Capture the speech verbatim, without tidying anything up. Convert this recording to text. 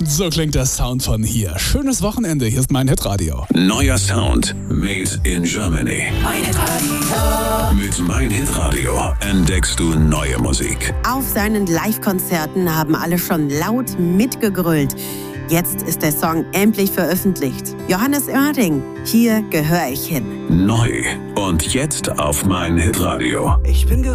So klingt der Sound von hier. Schönes Wochenende, hier ist mein Hitradio. Neuer Sound made in Germany. Mein Hitradio. Mit Mein Hitradio entdeckst du neue Musik. Auf seinen Live-Konzerten haben alle schon laut mitgegrölt. Jetzt ist der Song endlich veröffentlicht. Johannes Oerding, hier gehöre ich hin. Neu und jetzt auf Mein Hitradio. Ich bin